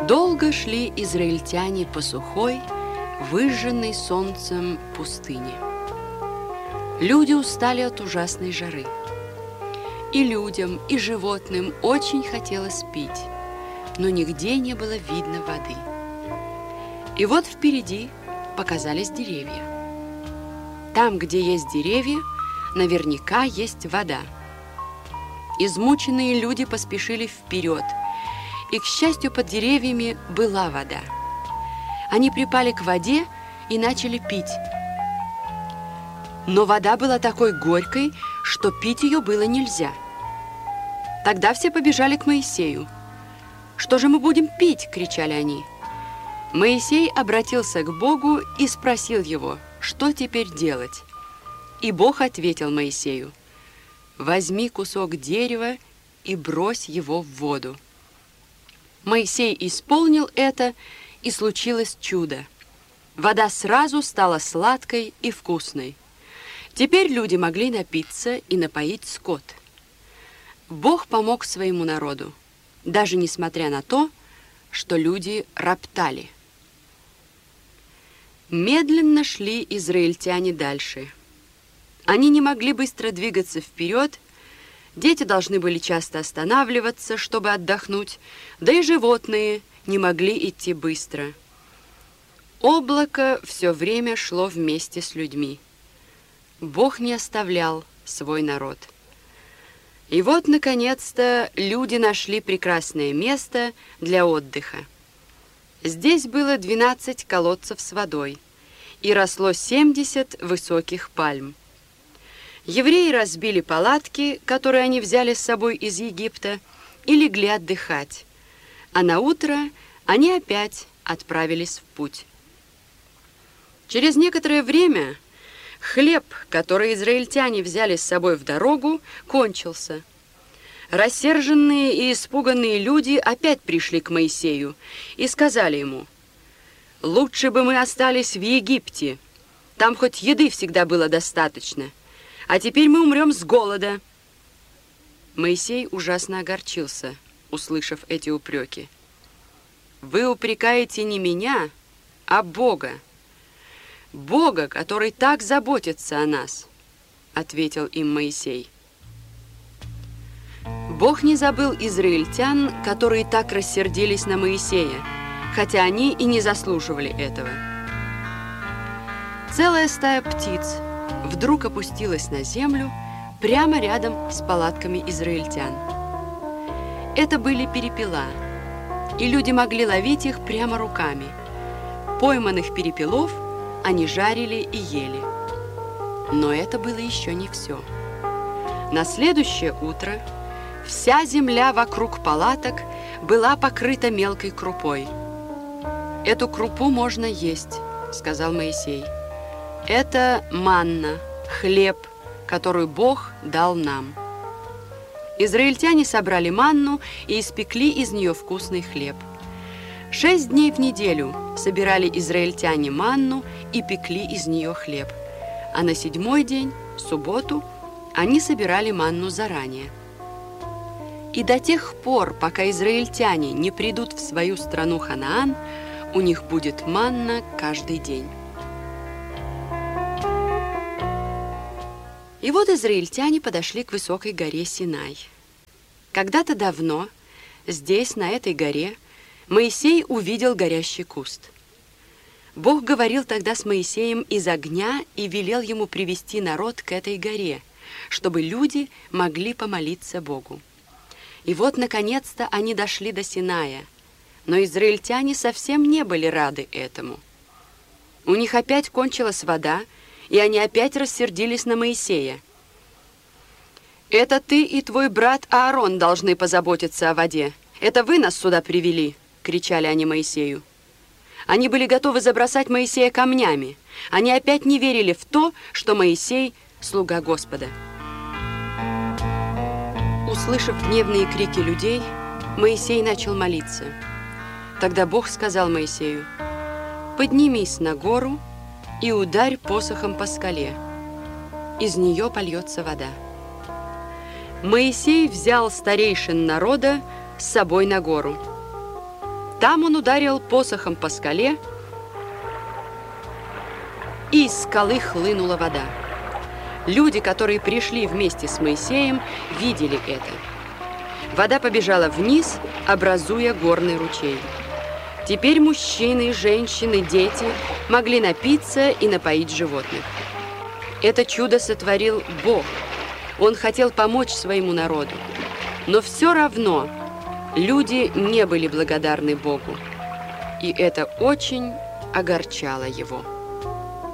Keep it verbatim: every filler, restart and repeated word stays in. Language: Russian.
Долго шли израильтяне по сухой, выжженной солнцем пустыне. Люди устали от ужасной жары. И людям, и животным очень хотелось пить, но нигде не было видно воды. И вот впереди показались деревья. Там, где есть деревья, наверняка есть вода. Измученные люди поспешили вперед, и, к счастью, под деревьями была вода. Они припали к воде и начали пить. Но вода была такой горькой, что пить ее было нельзя. Тогда все побежали к Моисею. «Что же мы будем пить?» – кричали они. Моисей обратился к Богу и спросил его, что теперь делать. И Бог ответил Моисею: «Возьми кусок дерева и брось его в воду». Моисей исполнил это, и случилось чудо. Вода сразу стала сладкой и вкусной. Теперь люди могли напиться и напоить скот. Бог помог своему народу, даже несмотря на то, что люди роптали. Медленно шли израильтяне дальше. Они не могли быстро двигаться вперед, дети должны были часто останавливаться, чтобы отдохнуть, да и животные не могли идти быстро. Облако все время шло вместе с людьми. Бог не оставлял свой народ. И вот, наконец-то, люди нашли прекрасное место для отдыха. Здесь было двенадцать колодцев с водой, и росло семьдесят высоких пальм. Евреи разбили палатки, которые они взяли с собой из Египта, и легли отдыхать. А на утро они опять отправились в путь. Через некоторое время хлеб, который израильтяне взяли с собой в дорогу, кончился. Рассерженные и испуганные люди опять пришли к Моисею и сказали ему: «Лучше бы мы остались в Египте. Там хоть еды всегда было достаточно. А теперь мы умрем с голода». Моисей ужасно огорчился, услышав эти упреки. «Вы упрекаете не меня, а Бога. Бога, который так заботится о нас», — ответил им Моисей. Бог не забыл израильтян, которые так рассердились на Моисея, хотя они и не заслуживали этого. Целая стая птиц вдруг опустилась на землю прямо рядом с палатками израильтян. Это были перепела, и люди могли ловить их прямо руками. Пойманных перепелов они жарили и ели. Но это было еще не все. На следующее утро вся земля вокруг палаток была покрыта мелкой крупой. «Эту крупу можно есть», — сказал Моисей. «Это манна, хлеб, которую Бог дал нам». Израильтяне собрали манну и испекли из нее вкусный хлеб. Шесть дней в неделю собирали израильтяне манну и пекли из нее хлеб. А на седьмой день, в субботу, они собирали манну заранее. И до тех пор, пока израильтяне не придут в свою страну Ханаан, у них будет манна каждый день. И вот израильтяне подошли к высокой горе Синай. Когда-то давно здесь, на этой горе, Моисей увидел горящий куст. Бог говорил тогда с Моисеем из огня и велел ему привести народ к этой горе, чтобы люди могли помолиться Богу. И вот, наконец-то, они дошли до Синая, но израильтяне совсем не были рады этому. У них опять кончилась вода, и они опять рассердились на Моисея. «Это ты и твой брат Аарон должны позаботиться о воде. Это вы нас сюда привели!» — кричали они Моисею. Они были готовы забросать Моисея камнями. Они опять не верили в то, что Моисей — слуга Господа. Услышав гневные крики людей, Моисей начал молиться. Тогда Бог сказал Моисею: «Поднимись на гору и ударь посохом по скале. Из нее польется вода». Моисей взял старейшин народа с собой на гору. Там он ударил посохом по скале, и из скалы хлынула вода. Люди, которые пришли вместе с Моисеем, видели это. Вода побежала вниз, образуя горный ручей. Теперь мужчины, женщины, дети могли напиться и напоить животных. Это чудо сотворил Бог. Он хотел помочь своему народу. Но все равно люди не были благодарны Богу. И это очень огорчало его.